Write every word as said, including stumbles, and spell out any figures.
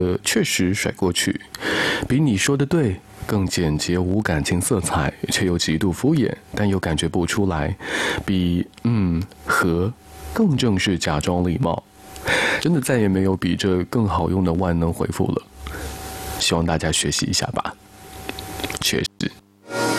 呃，确实甩过去，比你说的对更简洁无感情色彩，却又极度敷衍，但又感觉不出来，比嗯和更正式假装礼貌。真的再也没有比这更好用的万能回复了，希望大家学习一下吧。确实。